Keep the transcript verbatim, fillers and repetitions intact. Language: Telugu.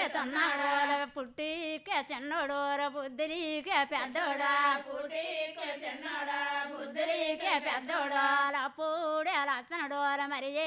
తిరుగుతున్నాడు పుట్టికే చిన్నోడు బుద్ధికే పెద్దోడా పుట్టికే చిన్నోడా బుద్ధికే పెద్దోడు అప్పుడే లచ్చనడు మరి